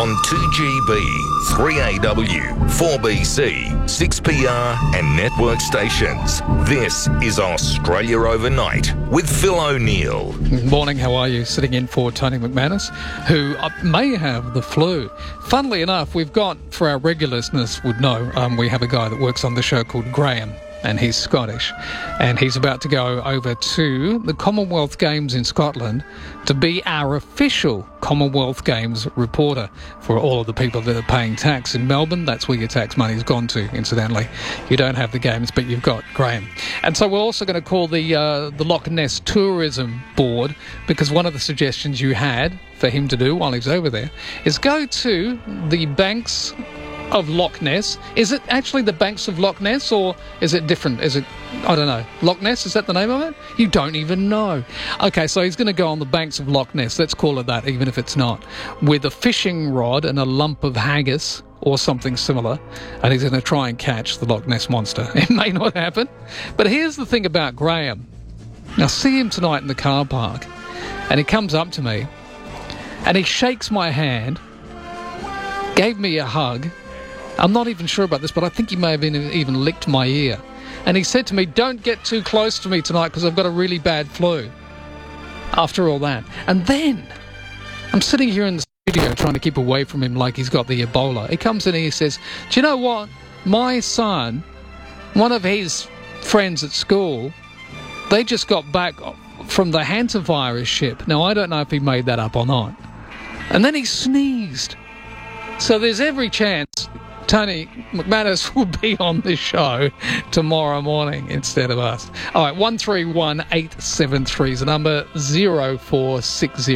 on 2GB, 3AW, 4BC, 6PR and network stations. This is Australia Overnight with Phil O'Neill. Morning, how are you? Sitting in for Tony McManus, who may have the flu. Funnily enough, we've got, for our regular listeners would know, we have a guy that works on the show called Graham, and he's Scottish, and he's about to go over to the Commonwealth Games in Scotland to be our official Commonwealth Games reporter for all of the people that are paying tax in Melbourne. That's where your tax money's gone to, incidentally. You don't have the games, but you've got Graham. And so we're also going to call the Loch Ness Tourism Board, because one of the suggestions you had for him to do while he's over there is go to the banks of Loch Ness. Is it actually the banks of Loch Ness, or is it different? Is it, I don't know, Loch Ness, is that the name of it? You don't even know. Okay, so he's going to go on the banks of Loch Ness, let's call it that, even if it's not, with a fishing rod and a lump of haggis or something similar, and he's going to try and catch the Loch Ness monster. It may not happen, but here's the thing about Graham. I see him tonight in the car park, and he comes up to me and he shakes my hand, gave me a hug. I'm not even sure about this, but I think he may have even licked my ear. And he said to me, don't get too close to me tonight because I've got a really bad flu. After all that. And then I'm sitting here in the studio trying to keep away from him like he's got the Ebola. He comes in and he says, do you know what? My son, one of his friends at school, they just got back from the hantavirus ship. Now, I don't know if he made that up or not. And then he sneezed. So there's every chance Tony McManus will be on the show tomorrow morning instead of us. All right, 131873 is the number, 0460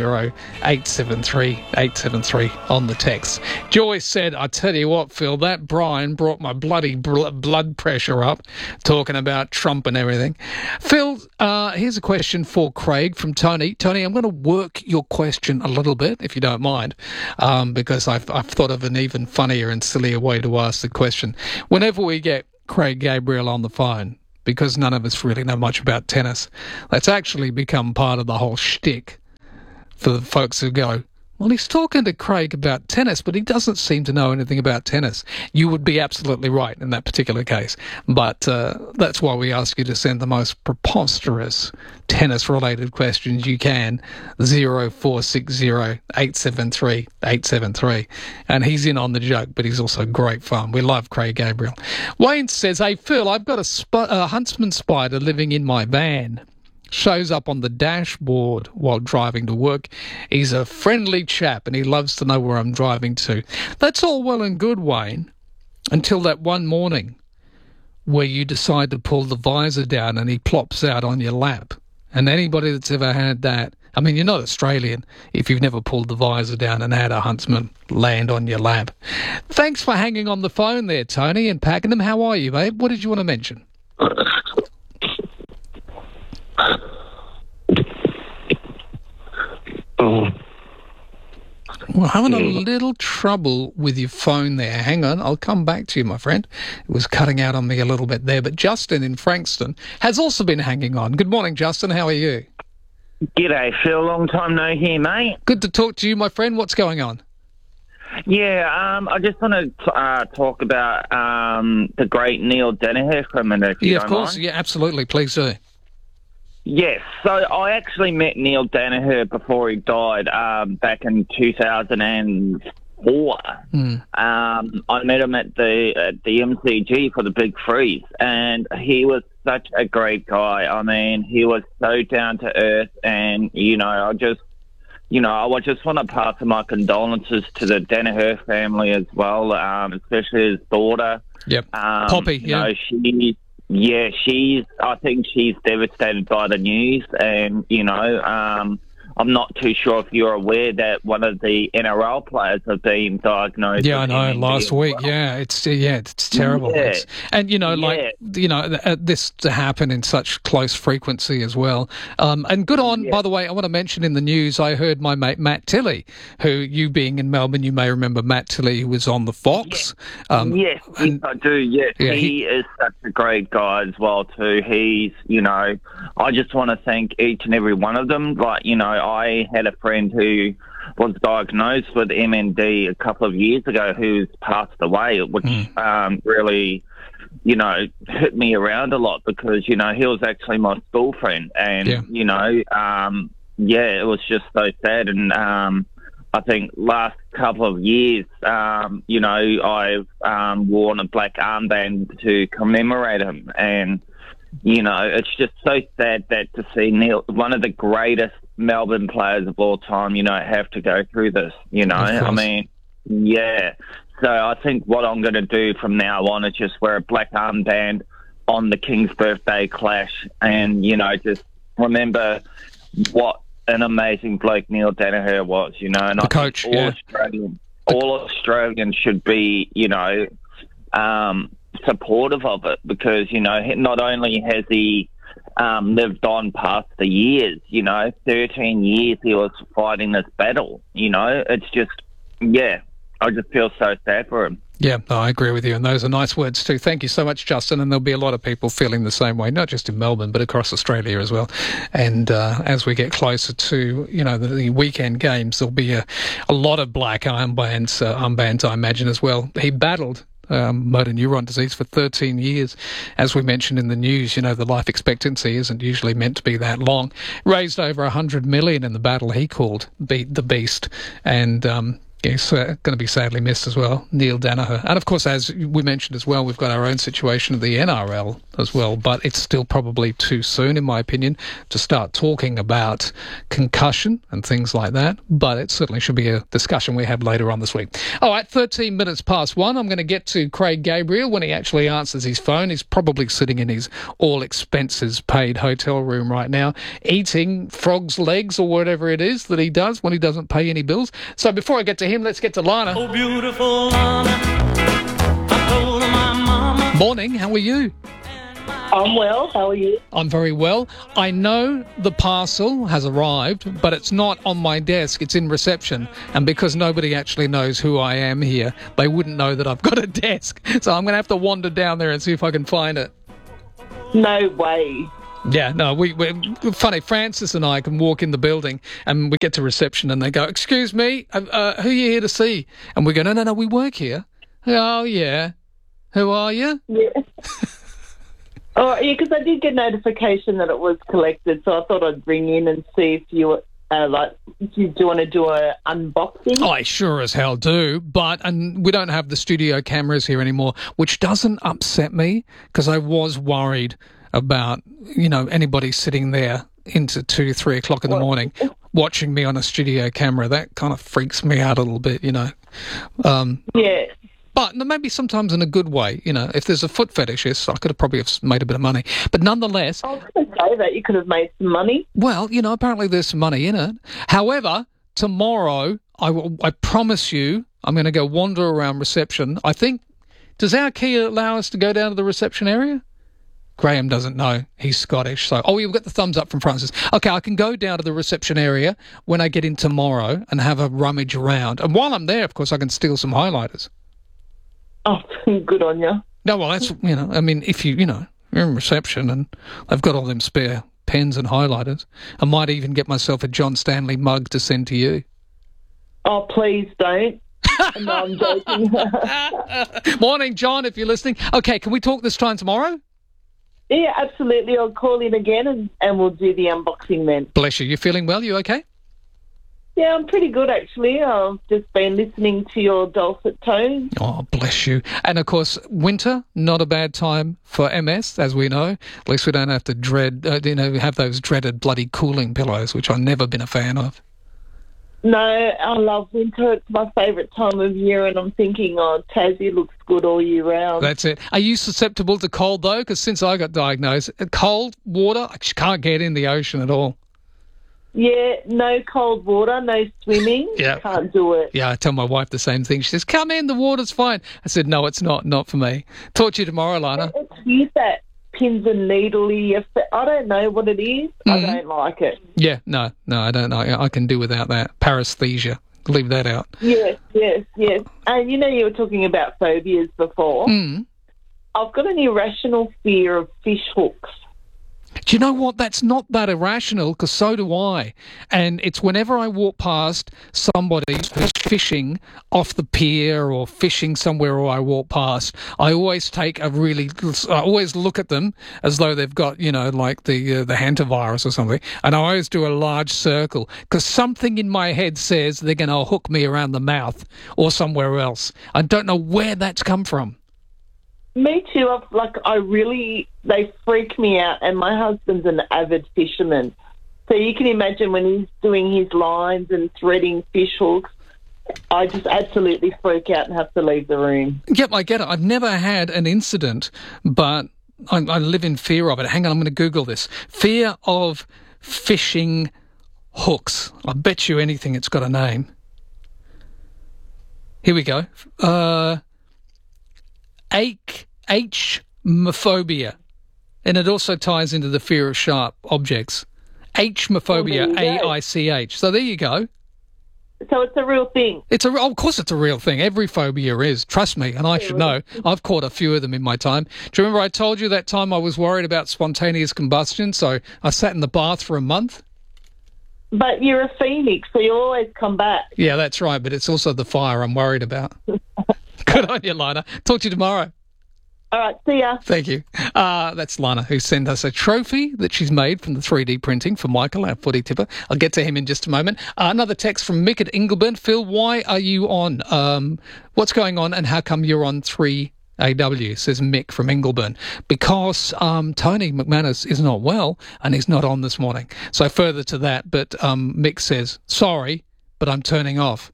873 873 on the text. Joyce said, I tell you what, Phil, that Brian brought my bloody blood pressure up, talking about Trump and everything. Phil, here's a question for Craig from Tony. Tony, I'm going to work your question a little bit, if you don't mind, because I've thought of an even funnier and sillier way to ask the question. Whenever we get Craig Gabriel on the phone, because none of us really know much about tennis, that's actually become part of the whole shtick for the folks who go, well, he's talking to Craig about tennis, but he doesn't seem to know anything about tennis. You would be absolutely right in that particular case. But that's why we ask you to send the most preposterous tennis-related questions you can, 0460 873 873. And he's in on the joke, but he's also great fun. We love Craig Gabriel. Wayne says, hey, Phil, I've got a huntsman spider living in my van. Shows up on the dashboard while driving to work. He's a friendly chap and he loves to know where I'm driving to. That's all well and good, Wayne, until that one morning where you decide to pull the visor down and he plops out on your lap. And anybody that's ever had that, I mean, you're not Australian if you've never pulled the visor down and had a huntsman land on your lap. Thanks for hanging on the phone there, Tony, and Pakenham. How are you, babe? What did you want to mention? We're having a little trouble with your phone there. Hang on, I'll come back to you, my friend. It was cutting out on me a little bit there. But Justin in Frankston has also been hanging on. Good morning, Justin. How are you? G'day, Phil. Long time no hear, mate. Good to talk to you, my friend. What's going on? Yeah, I just want to talk about the great Neil Daniher for a minute, if you don't of course. mind. Yeah, absolutely. Please do. Yes, so I actually met Neil Daniher before he died back in 2004. I met him at the MCG for the Big Freeze, and he was such a great guy. I mean, he was so down to earth, and I just want to pass on my condolences to the Daniher family as well, especially his daughter. Yep, Poppy. Yeah. I think she's devastated by the news, and I'm not too sure if you're aware that one of the NRL players have been diagnosed. Yeah, I know. Last week, it's terrible. Yeah. This to happen in such close frequency as well. And good on. By the way, I want to mention in the news, I heard my mate Matt Tilley, who, you being in Melbourne, you may remember Matt Tilley, who was on the Fox. Yes, I do. Yes, yeah, he is such a great guy as well too. He's, I just want to thank each and every one of them. Like, I had a friend who was diagnosed with MND a couple of years ago, who's passed away, which really, hit me around a lot because, he was actually my school friend. And, it was just so sad. And I think last couple of years, I've worn a black armband to commemorate him. And, it's just so sad that to see Neil, one of the greatest Melbourne players of all time, have to go through this, I mean, yeah. So I think what I'm going to do from now on is just wear a black armband on the King's Birthday Clash and, just remember what an amazing bloke Neil Danaher was, and the I coach, think all Australians should be, supportive of it because, not only has he lived on past the years, 13 years he was fighting this battle, it's just, I just feel so sad for him. Yeah, no, I agree with you, and those are nice words too. Thank you so much, Justin, and there'll be a lot of people feeling the same way, not just in Melbourne, but across Australia as well. And as we get closer to, the weekend games, there'll be a lot of black armbands, I imagine, as well. He battled motor neuron disease for 13 years. As we mentioned in the news, the life expectancy isn't usually meant to be that long. Raised over 100 million in the battle he called Beat the Beast, and he's going to be sadly missed as well, Neil Danaher. And of course, as we mentioned as well, we've got our own situation of the NRL as well, but it's still probably too soon, in my opinion, to start talking about concussion and things like that. But it certainly should be a discussion we have later on this week. All right, 13 minutes past 1. I'm going to get to Craig Gabriel when he actually answers his phone. He's probably sitting in his all-expenses-paid hotel room right now, eating frog's legs or whatever it is that he does when he doesn't pay any bills. So before I get to him, let's get to Lana. Oh, beautiful Lana, I told my mama. Morning, how are you? I'm well, how are you? I'm very well. I know the parcel has arrived, but it's not on my desk, it's in reception. And because nobody actually knows who I am here, they wouldn't know that I've got a desk. So I'm going to have to wander down there and see if I can find it. No way. Yeah, no, we're funny. Francis and I can walk in the building and we get to reception and they go, "Excuse me, who are you here to see?" And we go, no, we work here. Oh, yeah. Who are you? Yeah. Because I did get notification that it was collected, so I thought I'd ring in and see if you were, do you want to do an unboxing? I sure as hell do, and we don't have the studio cameras here anymore, which doesn't upset me because I was worried about, anybody sitting there into 2, 3 o'clock in the morning watching me on a studio camera. That kind of freaks me out a little bit, Yeah. But maybe sometimes in a good way, if there's a foot fetishist, I could have probably made a bit of money. But nonetheless... I was going to say that you could have made some money. Well, apparently there's some money in it. However, tomorrow, I promise you, I'm going to go wander around reception. I think, does our key allow us to go down to the reception area? Graham doesn't know. He's Scottish. So, you've got the thumbs up from Francis. Okay, I can go down to the reception area when I get in tomorrow and have a rummage around. And while I'm there, of course, I can steal some highlighters. Oh, good on you. No, well, that's, if you're in reception and I've got all them spare pens and highlighters, I might even get myself a John Stanley mug to send to you. Oh, please don't. No, I'm joking. Morning, John, if you're listening. Okay, can we talk this time tomorrow? Yeah, absolutely. I'll call in again and we'll do the unboxing then. Bless you. You feeling well? You okay? Yeah, I'm pretty good, actually. I've just been listening to your dulcet tones. Oh, bless you. And, of course, winter, not a bad time for MS, as we know. At least we don't have to have those dreaded bloody cooling pillows, which I've never been a fan of. No, I love winter. It's my favourite time of year, and I'm thinking, Tassie looks good all year round. That's it. Are you susceptible to cold, though? Because since I got diagnosed, cold water, I can't get in the ocean at all. Yeah, no cold water, no swimming. Yeah. Can't do it. Yeah, I tell my wife the same thing. She says, "Come in, the water's fine." I said, "No, it's not for me." Talk to you tomorrow, Lana. It's that pins and needly effect. I don't know what it is. Mm-hmm. I don't like it. Yeah, no, I don't know. I can do without that. Paresthesia. Leave that out. Yes. And you were talking about phobias before. Mm. I've got an irrational fear of fish hooks. Do you know what? That's not that irrational, because so do I. And it's whenever I walk past somebody who's fishing off the pier or fishing somewhere, or I walk past, I always I always look at them as though they've got, like the hantavirus or something. And I always do a large circle, because something in my head says they're going to hook me around the mouth or somewhere else. I don't know where that's come from. Me too. They freak me out, and my husband's an avid fisherman. So you can imagine when he's doing his lines and threading fish hooks, I just absolutely freak out and have to leave the room. Yep, I get it. I've never had an incident, but I live in fear of it. Hang on, I'm going to Google this. Fear of fishing hooks. I bet you anything it's got a name. Here we go. H-mophobia. And it also ties into the fear of sharp objects. H-mophobia, A-I-C-H. So there you go. So it's a real thing. Of course it's a real thing. Every phobia is. Trust me, and I should know. I've caught a few of them in my time. Do you remember I told you that time I was worried about spontaneous combustion, so I sat in the bath for a month? But you're a phoenix, so you always come back. Yeah, that's right, but it's also the fire I'm worried about. Good on you, Lana. Talk to you tomorrow. All right, see ya. Thank you. That's Lana, who sent us a trophy that she's made from the 3D printing for Michael, our footy tipper. I'll get to him in just a moment. Another text from Mick at Ingleburn. Phil, why are you on? What's going on, and how come you're on 3AW, says Mick from Ingleburn. Because Tony McManus is not well, and he's not on this morning. So further to that, but Mick says, sorry, but I'm turning off.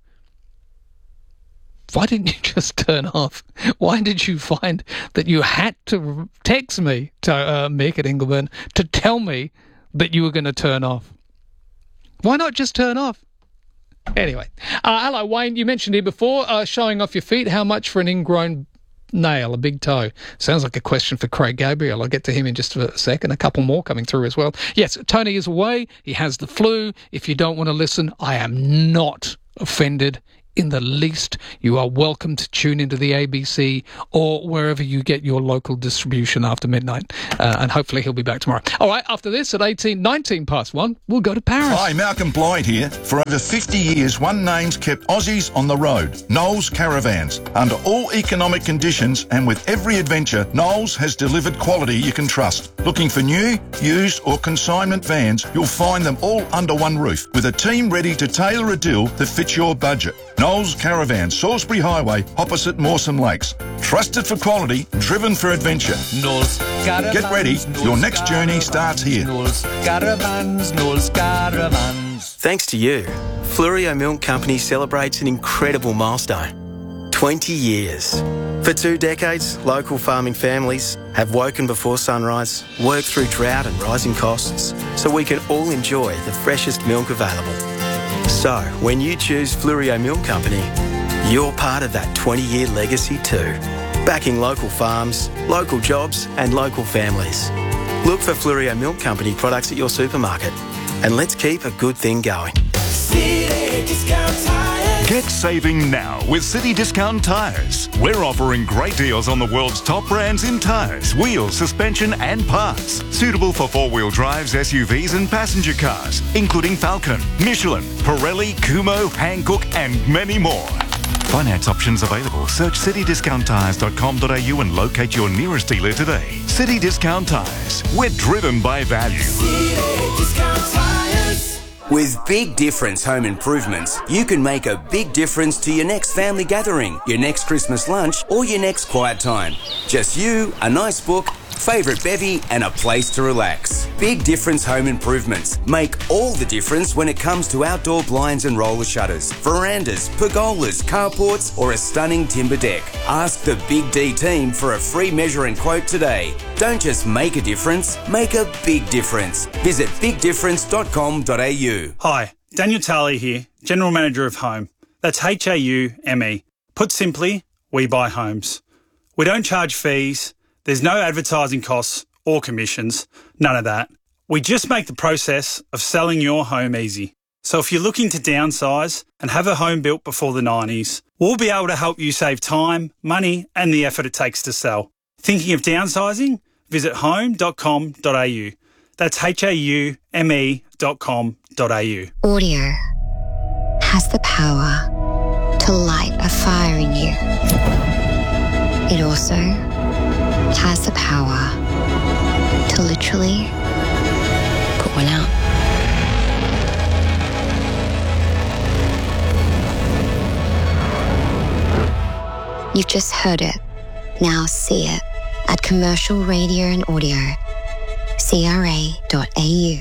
Why didn't you just turn off? Why did you find that you had to text me, to Mick at Ingleburn, to tell me that you were going to turn off? Why not just turn off? Anyway, hello, Wayne. You mentioned here before, showing off your feet. How much for an ingrown nail, a big toe? Sounds like a question for Craig Gabriel. I'll get to him in just a second. A couple more coming through as well. Yes, Tony is away. He has the flu. If you don't want to listen, I am not offended in the least. You are welcome to tune into the ABC or wherever you get your local distribution after midnight. And hopefully he'll be back tomorrow. All right, after this, at 19 past 1, we'll go to Paris. Hi, Malcolm Blyde here. For over 50 years, one name's kept Aussies on the road. Knowles Caravans. Under all economic conditions and with every adventure, Knowles has delivered quality you can trust. Looking for new, used or consignment vans, you'll find them all under one roof with a team ready to tailor a deal that fits your budget. Knowles Caravan, Salisbury Highway, opposite Mawson Lakes. Trusted for quality, driven for adventure. Knowles Caravans. Get ready, your next journey starts here. Knowles Caravans, Knowles Caravans. Thanks to you, Flurio Milk Company celebrates an incredible milestone. 20 years. For 2 decades, local farming families have woken before sunrise, worked through drought and rising costs, so we can all enjoy the freshest milk available. So, when you choose Flurio Milk Company, you're part of that 20-year legacy too. Backing local farms, local jobs and local families. Look for Flurio Milk Company products at your supermarket and let's keep a good thing going. City Discount Tires. Get saving now with City Discount Tires. We're offering great deals on the world's top brands in tyres, wheels, suspension and parts. Suitable for four-wheel drives, SUVs and passenger cars, including Falcon, Michelin, Pirelli, Kumho, Hankook and many more. Finance options available. Search citydiscounttires.com.au and locate your nearest dealer today. City Discount Tires. We're driven by value. City Discount Tires. With Big Difference Home Improvements, you can make a big difference to your next family gathering, your next Christmas lunch, or your next quiet time. Just you, a nice book, favourite bevy, and a place to relax. Big Difference Home Improvements make all the difference when it comes to outdoor blinds and roller shutters, verandas, pergolas, carports, or a stunning timber deck. Ask the Big D team for a free measure and quote today. Don't just make a difference, make a big difference. Visit bigdifference.com.au. Hi, Daniel Tarley here, General Manager of Home. That's HAUME. Put simply, we buy homes. We don't charge fees. There's no advertising costs or commissions, none of that. We just make the process of selling your home easy. So if you're looking to downsize and have a home built before the 90s, we'll be able to help you save time, money and the effort it takes to sell. Thinking of downsizing? Visit home.com.au. That's haume.com.au. Audio has the power to light a fire in you. It also has the power to literally put one out. You've just heard it. Now see it at Commercial Radio and Audio, CRA.au.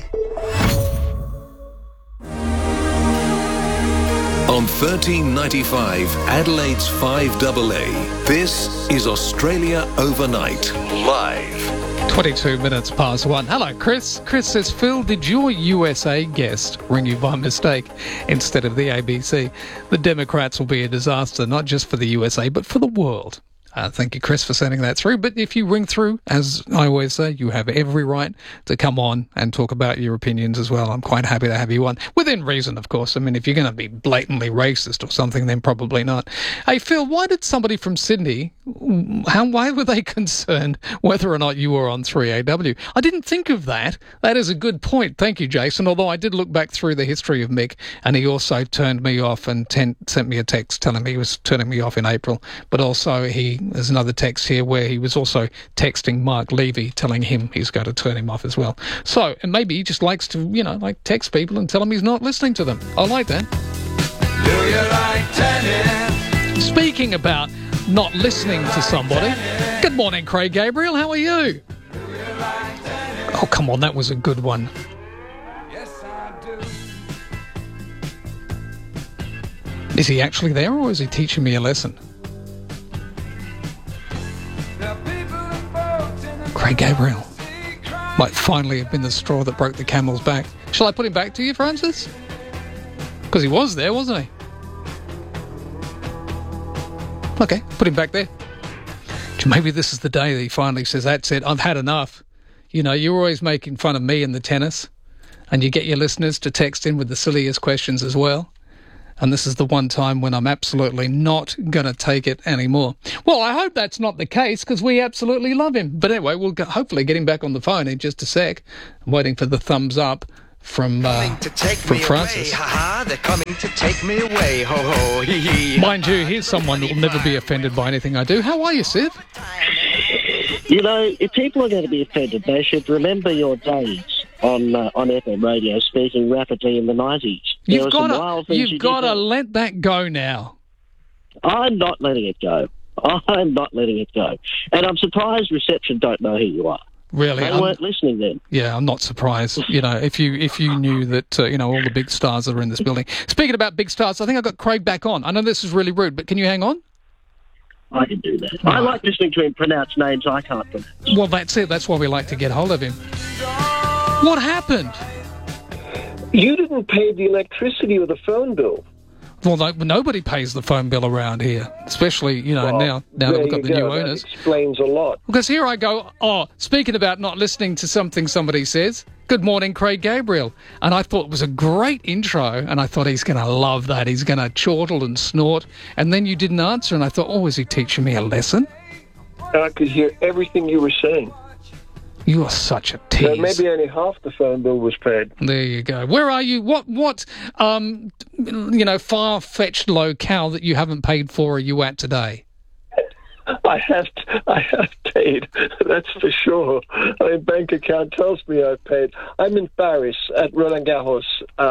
On 1395 Adelaide's 5AA, this is Australia Overnight, live. 22 minutes past 1. Hello, Chris. Chris says, Phil, did your USA guest ring you by mistake instead of the ABC? The Democrats will be a disaster, not just for the USA, but for the world. Thank you, Chris, for sending that through. But if you ring through, as I always say, you have every right to come on and talk about your opinions as well. I'm quite happy to have you on. Within reason, of course. I mean, if you're going to be blatantly racist or something, then probably not. Hey, Phil, why did somebody from Sydney, why were they concerned whether or not you were on 3AW? I didn't think of that. That is a good point. Thank you, Jason. Although I did look back through the history of Mick, and he also turned me off and sent me a text telling me he was turning me off in April. But also there's another text here where he was also texting Mark Levy, telling him he's going to turn him off as well. So, and maybe he just likes to, text people and tell them he's not listening to them. I like that. Do you like tennis? Speaking about not listening to somebody, good morning, Craig Gabriel. How are you? Oh, come on, that was a good one. Yes, I do. Is he actually there, or is he teaching me a lesson? Craig Gabriel might finally have been the straw that broke the camel's back. Shall I put him back to you, Francis? Because he was there, wasn't he? Okay, put him back there. Maybe this is the day that he finally says, that's it, I've had enough. You're always making fun of me and the tennis, and you get your listeners to text in with the silliest questions as well. And this is the one time when I'm absolutely not going to take it anymore. Well, I hope that's not the case, because we absolutely love him. But anyway, we'll hopefully get him back on the phone in just a sec. I'm waiting for the thumbs up from Francis. They're coming to take me away. Ho, ho, hee, hee. Mind you, here's someone that will never be offended by anything I do. How are you, Siv? If people are going to be offended, they should remember your days on FM radio speaking rapidly in the 90s. You've got to let that go now. I'm not letting it go. I'm not letting it go. And I'm surprised Reception don't know who you are. Really? They weren't listening then. Yeah, I'm not surprised. If you knew that, all the big stars that are in this building. Speaking about big stars, I think I got Craig back on. I know this is really rude, but can you hang on? I can do that. I like listening to him pronounce names I can't pronounce. Well, that's it. That's why we like to get hold of him. What happened? You didn't pay the electricity or the phone bill. Well, nobody pays the phone bill around here, especially, now that we've got the new owners. That explains a lot. Because here I go, speaking about not listening to something somebody says, good morning, Craig Gabriel. And I thought it was a great intro, and I thought he's going to love that. He's going to chortle and snort. And then you didn't answer, and I thought, is he teaching me a lesson? I could hear everything you were saying. You are such a tease. Maybe only half the phone bill was paid. There you go. Where are you? What far-fetched locale that you haven't paid for are you at today? I have paid, that's for sure. My bank account tells me I've paid. I'm in Paris at Roland Garros.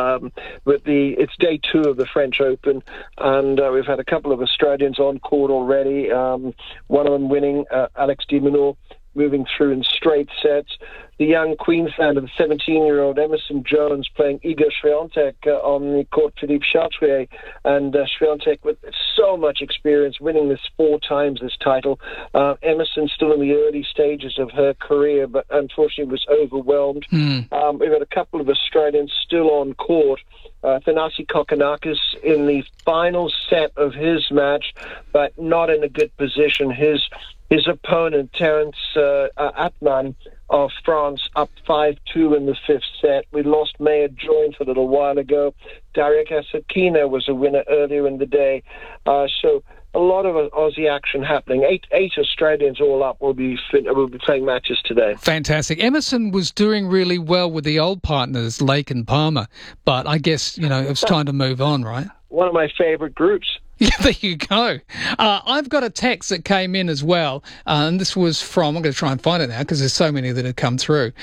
It's day 2 of the French Open, and we've had a couple of Australians on court already. One of them winning, Alex de Minaur, moving through in straight sets. The young Queenslander, the 17-year-old Emerson Jones, playing Igor Swiatek on the court, Philippe Chatrier. And Swiatek, with so much experience, winning this 4 times, this title. Emerson still in the early stages of her career, but unfortunately was overwhelmed. We've got a couple of Australians still on court. Thanasi Kokkinakis in the final set of his match, but not in a good position. His opponent, Terence Atman of France, up 5-2 in the 5th set. We lost Maya Joyce a little while ago. Daria Kasatkina was a winner earlier in the day. So a lot of Aussie action happening. Eight Australians all up will be playing matches today. Fantastic. Emerson was doing really well with the old partners, Lake and Palmer, but I guess, it's time to move on, right? One of my favourite groups. Yeah, there you go. I've got a text that came in as well, and this was from, I'm going to try and find it now because there's so many that have come through.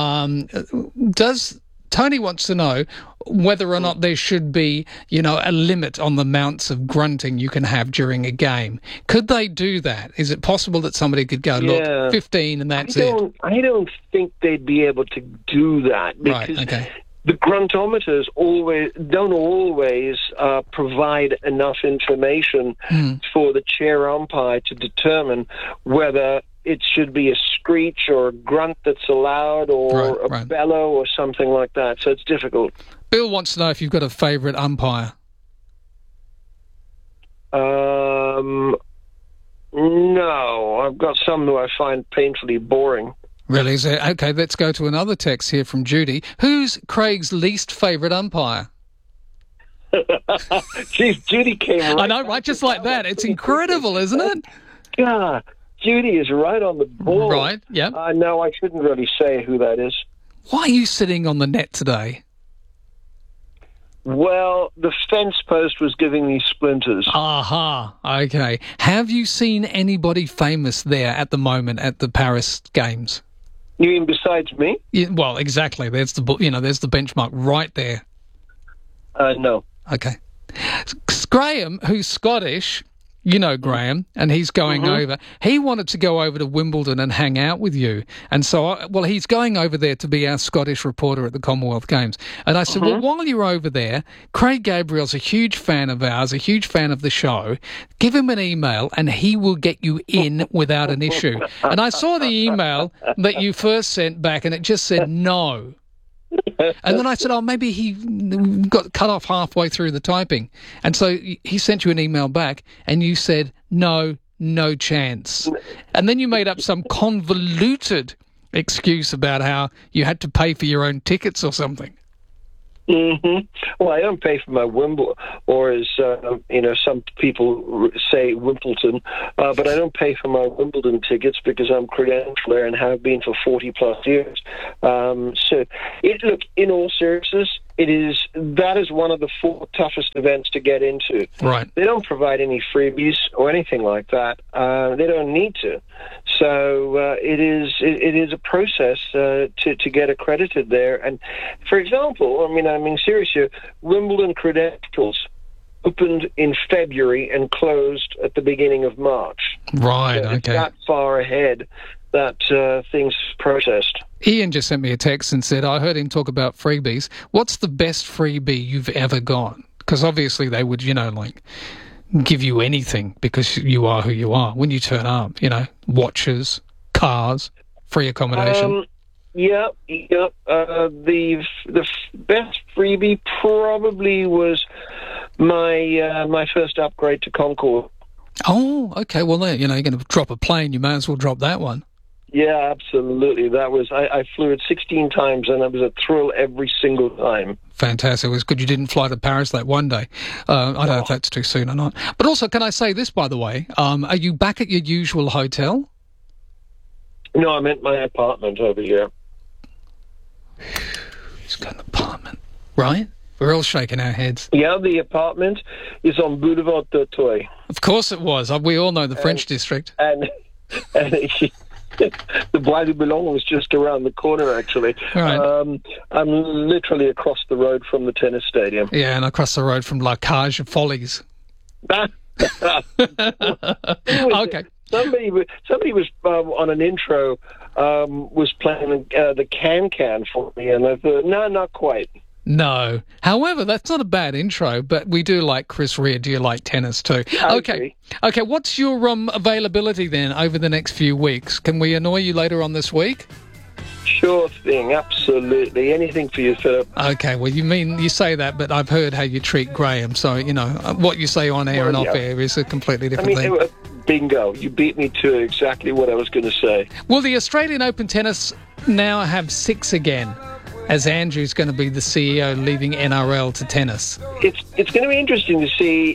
Tony wants to know whether or not there should be, a limit on the amounts of grunting you can have during a game. Could they do that? Is it possible that somebody could go, look, 15 and that's it? I don't think they'd be able to do that because the gruntometers don't always provide enough information for the chair umpire to determine whether it should be a screech or a grunt that's allowed or a bellow or something like that. So it's difficult. Bill wants to know if you've got a favourite umpire. No, I've got some who I find painfully boring. Really? Is it? Okay, let's go to another text here from Judy. Who's Craig's least favourite umpire? Jeez, Judy came right. I know, right? Just like that. It's incredible, isn't it? Yeah. Judy is right on the ball. Right, yeah. No, I shouldn't really say who that is. Why are you sitting on the net today? Well, the fence post was giving me splinters. Aha, okay. Have you seen anybody famous there at the moment at the Paris Games? You mean besides me? Yeah, well, exactly. There's the benchmark right there. No. Okay. Graham, who's Scottish... Graham, and he's going over. He wanted to go over to Wimbledon and hang out with you. And so, he's going over there to be our Scottish reporter at the Commonwealth Games. And I said, well, while you're over there, Craig Gabriel's a huge fan of ours, a huge fan of the show. Give him an email and he will get you in without an issue. And I saw the email that you first sent back and it just said no. And then I said, maybe he got cut off halfway through the typing. And so he sent you an email back and you said, no chance. And then you made up some convoluted excuse about how you had to pay for your own tickets or something. Well, I don't pay for my Wimbledon, or as some people say, Wimbledon, but I don't pay for my Wimbledon tickets because I'm credentialed there and have been for 40 plus years. Look, in all seriousness, that is one of the 4 toughest events to get into. Right. They don't provide any freebies or anything like that. They don't need to. So it is a process to get accredited there. And for example, I'm serious here. Wimbledon credentials opened in February and closed at the beginning of March. Right. So okay. It's that far ahead that things processed. Ian just sent me a text and said, I heard him talk about freebies. What's the best freebie you've ever got? Because obviously they would, give you anything because you are who you are when you turn up, watches, cars, free accommodation. The best freebie probably was my first upgrade to Concorde. Oh, okay. Well, there, you're going to drop a plane, you may as well drop that one. Yeah, absolutely. That was I flew it 16 times, and it was a thrill every single time. Fantastic. It was good you didn't fly to Paris that one day. I don't know if that's too soon or not. But also, can I say this, by the way? Are you back at your usual hotel? No, I'm at my apartment over here. He's got an apartment. Right? We're all shaking our heads. Yeah, the apartment is on Boulevard d'Auteuil. Of course it was. We all know the French district. And the Bois de Boulogne was just around the corner, actually. Right. I'm literally across the road from the tennis stadium. Yeah, and across the road from La Cage Follies. Okay. Somebody was on an intro, was playing the Can for me, and I thought, no, not quite. No. However, that's not a bad intro, but we do like Chris Rea. Do you like tennis too? Okay. What's your availability then over the next few weeks? Can we annoy you later on this week? Sure thing, absolutely. Anything for you, Philip. Okay, well, you say that, but I've heard how you treat Graham, so, what you say on air and off air is a completely different thing. Bingo. You beat me to exactly what I was going to say. Will the Australian Open tennis now have 6 again? as Andrew's going to be the CEO leaving NRL to tennis? It's going to be interesting to see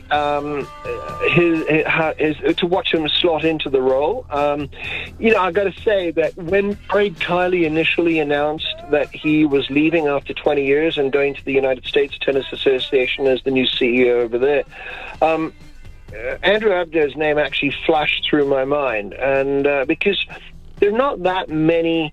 to watch him slot into the role. I've got to say that when Craig Tiley initially announced that he was leaving after 20 years and going to the United States Tennis Association as the new CEO over there, Andrew Abder's name actually flashed through my mind, and because there are not that many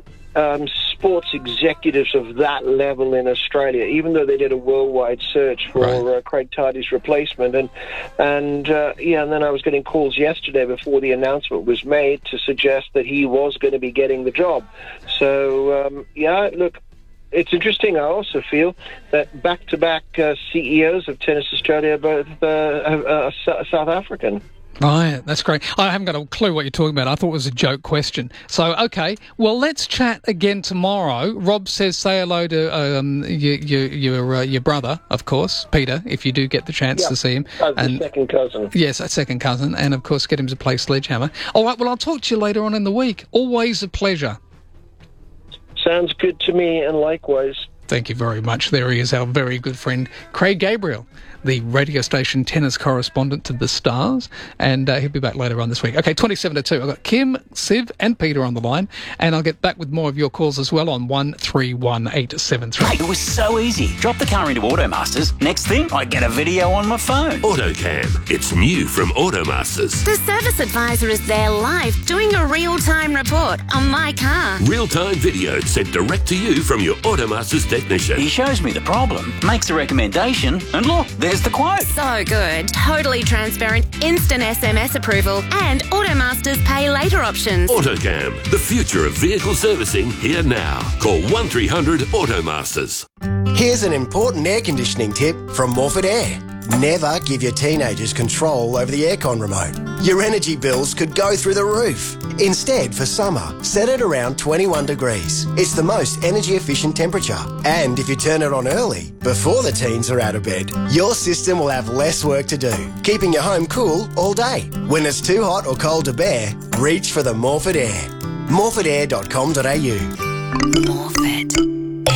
sports executives of that level in Australia, even though they did a worldwide search for Craig Tiley's replacement. And then I was getting calls yesterday before the announcement was made to suggest that he was going to be getting the job. So, look, it's interesting. I also feel that back-to-back CEOs of Tennis Australia are both South African. Right, that's great. I haven't got a clue what you're talking about. I thought it was a joke question. So, okay, well, let's chat again tomorrow. Rob says say hello to your brother, of course, Peter, if you do get the chance to see him. And second cousin. Yes, a second cousin, and of course get him to play Sledgehammer. All right, well, I'll talk to you later on in the week. Always a pleasure. Sounds good to me, and likewise. Thank you very much. There he is, our very good friend, Craig Gabriel, the radio station tennis correspondent to The Stars, and he'll be back later on this week. Okay, 27 to 2. I've got Kim, Siv and Peter on the line, and I'll get back with more of your calls as well on 131873. Hey, it was so easy. Drop the car into Automasters. Next thing, I get a video on my phone. AutoCam. It's new from Automasters. The service advisor is there live doing a real-time report on my car. Real-time video sent direct to you from your Automasters technician. He shows me the problem, makes a recommendation, and look, there's the quote. So good. Totally transparent, instant SMS approval, and Automasters pay later options. AutoCam, the future of vehicle servicing, here now. Call 1300 Automasters. Here's an important air conditioning tip from Morford Air. Never give your teenagers control over the aircon remote. Your energy bills could go through the roof. Instead, for summer, set it around 21 degrees. It's the most energy efficient temperature. And if you turn it on early, before the teens are out of bed, your system will have less work to do, keeping your home cool all day. When it's too hot or cold to bear, reach for the Morford Air. morfordair.com.au. Morford.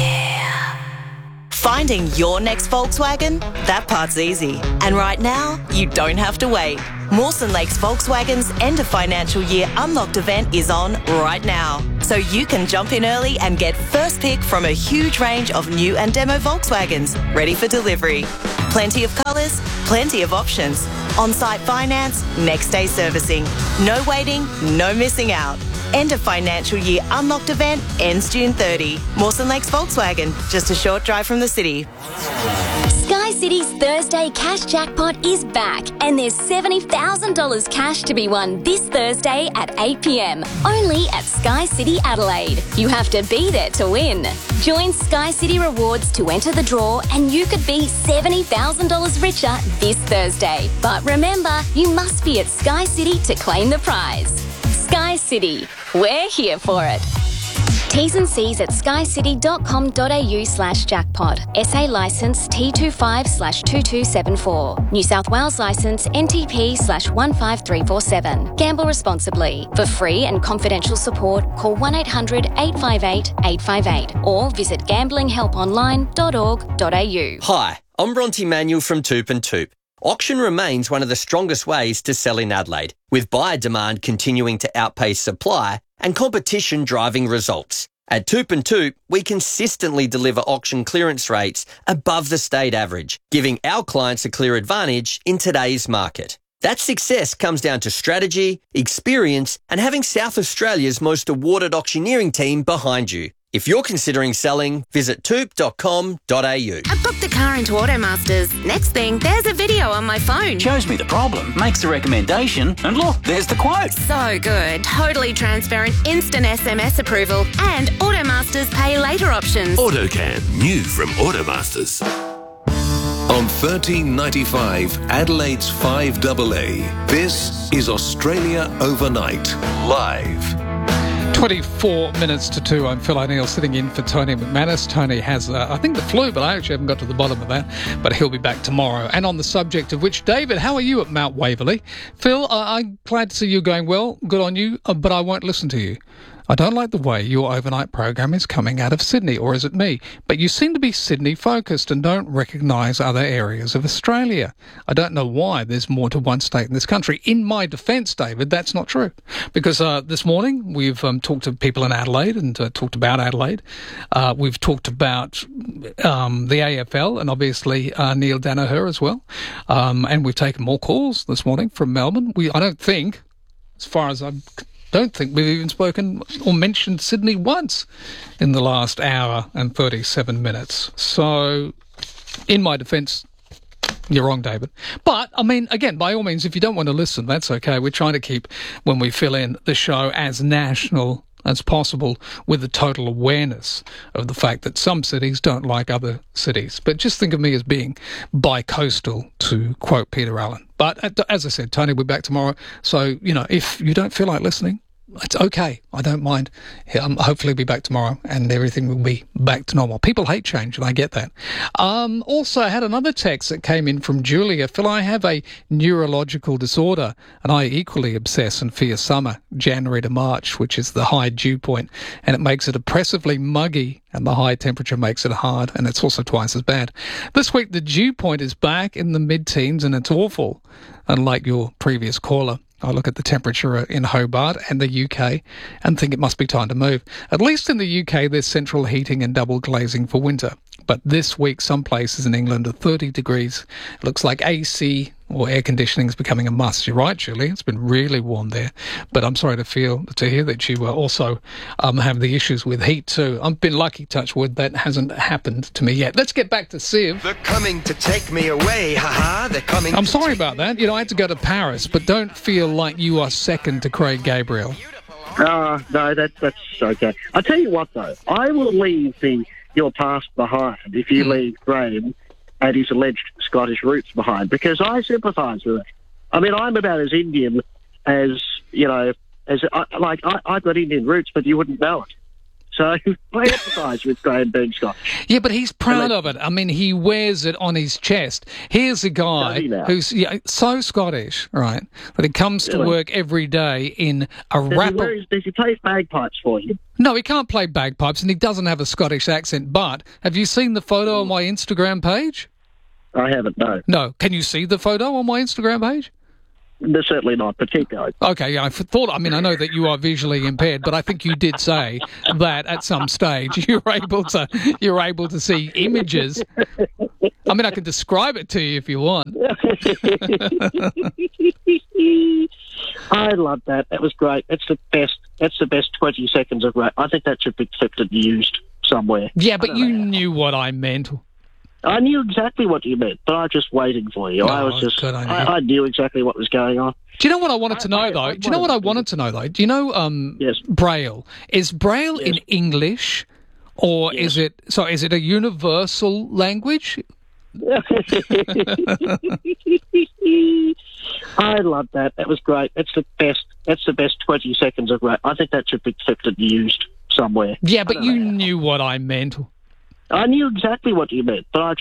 Finding your next Volkswagen? That part's easy. And right now, you don't have to wait. Mawson Lakes Volkswagen's end of financial year unlocked event is on right now. So you can jump in early and get first pick from a huge range of new and demo Volkswagens ready for delivery. Plenty of colours, plenty of options. On-site finance, next day servicing. No waiting, no missing out. End of financial year unlocked event ends June 30. Mawson Lakes Volkswagen, just a short drive from the city. Sky City's Thursday Cash Jackpot is back, and there's $70,000 cash to be won this Thursday at 8 p.m. only at Sky City Adelaide. You have to be there to win. Join Sky City Rewards to enter the draw, and you could be $70,000 richer this Thursday. But remember, you must be at Sky City to claim the prize. Sky City, we're here for it. T's and C's at skycity.com.au/jackpot. SA licence T25/2274. New South Wales licence NTP/15347. Gamble responsibly. For free and confidential support, call 1-800-858-858 or visit gamblinghelponline.org.au. Hi, I'm Bronte Manuel from Toop and Toop. Auction remains one of the strongest ways to sell in Adelaide, with buyer demand continuing to outpace supply and competition driving results. At Toop and Toop, we consistently deliver auction clearance rates above the state average, giving our clients a clear advantage in today's market. That success comes down to strategy, experience, and having South Australia's most awarded auctioneering team behind you. If you're considering selling, visit toop.com.au. I booked the car into Automasters. Next thing, there's a video on my phone. Shows me the problem, makes a recommendation, and look, there's the quote. So good. Totally transparent, instant SMS approval, and Automasters pay later options. AutoCam, new from Automasters. On 1395 Adelaide's 5AA, this is Australia Overnight, live. 24 minutes to 2. I'm Phil O'Neill sitting in for Tony McManus. Tony has, I think, the flu, but I actually haven't got to the bottom of that. But he'll be back tomorrow. And on the subject of which, David, how are you at Mount Waverley? Phil, I'm glad to see you going well. Good on you, but I won't listen to you. I don't like the way your overnight program is coming out of Sydney, or is it me? But you seem to be Sydney-focused and don't recognise other areas of Australia. I don't know why there's more to one state in this country. In my defence, David, that's not true. Because this morning we've talked to people in Adelaide and talked about Adelaide. We've talked about the AFL and obviously Neil Danaher as well. And we've taken more calls this morning from Melbourne. I don't think, as far as I don't think we've even spoken or mentioned Sydney once in the last hour and 37 minutes. So, in my defence, you're wrong, David. But, I mean, again, by all means, if you don't want to listen, that's okay. We're trying to keep, when we fill in the show, as national as possible with the total awareness of the fact that some cities don't like other cities. But just think of me as being bi-coastal, to quote Peter Allen. But as I said, Tony, we're back tomorrow. So, if you don't feel like listening, it's okay. I don't mind. Hopefully be back tomorrow and everything will be back to normal. People hate change, and I get that. Also, I had another text that came in from Julia. Phil, I have a neurological disorder, and I equally obsess and fear summer, January to March, which is the high dew point, and it makes it oppressively muggy, and the high temperature makes it hard, and it's also twice as bad. This week, the dew point is back in the mid-teens, and it's awful, unlike your previous caller. I look at the temperature in Hobart and the UK and think it must be time to move. At least in the UK, there's central heating and double glazing for winter. But this week, some places in England are 30 degrees. It looks like AC or air conditioning is becoming a must. You're right, Julie. It's been really warm there. But I'm sorry to hear that you also have the issues with heat too. I've been lucky, touch wood, that hasn't happened to me yet. Let's get back to Siv. They're coming to take me away, haha. They're coming. I'm sorry about that. I had to go to Paris, but don't feel like you are second to Craig Gabriel. No, that's okay. I tell you what, though, I will leave your past behind if you leave Graham and his alleged Scottish roots behind, because I sympathise with it. I mean, I'm about as Indian as, I've got Indian roots, but you wouldn't know it. So I empathise with Graham being Scottish. Yeah, but he's proud of it. I mean, he wears it on his chest. Here's a guy who's so Scottish, right, that he comes to work every day in a rapper. Does he play bagpipes for you? No, he can't play bagpipes, and he doesn't have a Scottish accent. But have you seen the photo on my Instagram page? I haven't, no. No. Can you see the photo on my Instagram page? They're certainly not particularly. Okay, yeah, I know that you are visually impaired, but I think you did say that at some stage you're able to see images. I mean, I can describe it to you if you want. I love that. That was great. That's the best 20 seconds of rap. I think that should be clipped and used somewhere. Yeah, but you knew what I meant. I knew exactly what you meant, but I was just waiting for you. I knew exactly what was going on. Do you know what I wanted to know, though? Do you know what I wanted to know, though? Do you know Braille? Is Braille in English, or is it a universal language? I love that. That was great. That's the best 20 seconds of rap. I think that should be clipped and used somewhere. Yeah, but you knew what I meant. I knew exactly what you meant, but I